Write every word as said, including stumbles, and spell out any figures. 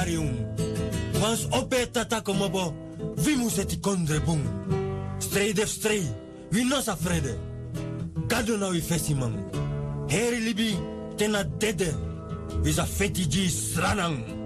marium. Wans ope tata komobo, vi museti kondre bung. Strei def strei, vi nosa frede. Kado na wi fesimang. Heri libi, tena dede. Visa fetiji sranang.